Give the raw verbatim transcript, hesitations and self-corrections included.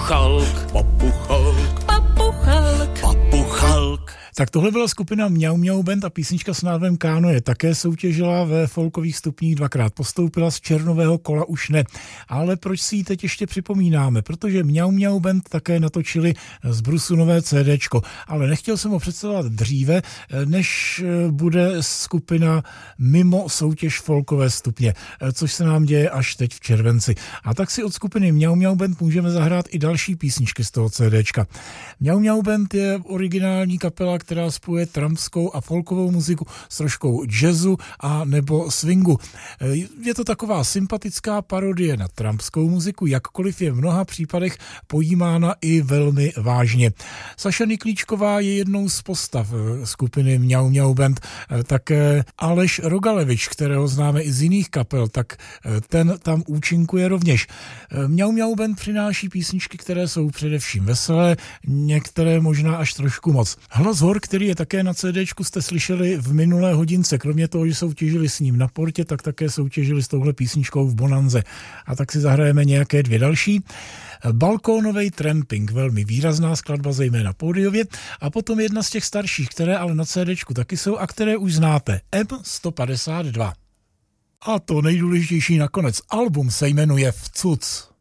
Papuchalk, papuchalk, papuchalk, papuchalk. Tak tohle byla skupina Mňau Mňau Band a písnička s názvem Kánoje. Také soutěžila ve folkových stupních, dvakrát postoupila, z červnového kola už ne. Ale proč si ji teď ještě připomínáme? Protože Mňau Mňau Band také natočili z Brusu nové CDčko. Ale nechtěl jsem ho představovat dříve, než bude skupina mimo soutěž folkové stupně, což se nám děje až teď v červenci. A tak si od skupiny Mňau Mňau Band můžeme zahrát i další písničky z toho CDčka. Mňau Mňau Band je originální kapela, která spojuje trampskou a folkovou muziku s troškou jazzu a nebo swingu. Je to taková sympatická parodie na trampskou muziku, jakkoliv je v mnoha případech pojímána i velmi vážně. Saša Niklíčková je jednou z postav skupiny Mňau Mňau Band. Také Aleš Rogalevič, kterého známe i z jiných kapel, tak ten tam účinkuje rovněž. Mňau Mňau Band přináší písničky, které jsou především veselé, některé možná až trošku moc. Hlas hor, který je také na CDčku, jste slyšeli v minulé hodince. Kromě toho, že soutěžili s ním na Portě, tak také soutěžili s touhle písničkou v Bonanze. A tak si zahrajeme nějaké dvě další. Balkónovej tramping, velmi výrazná skladba, zejména pódiově. A potom jedna z těch starších, které ale na CDčku taky jsou a které už znáte. M sto padesát dva. A to nejdůležitější nakonec. Album se jmenuje Vcuc.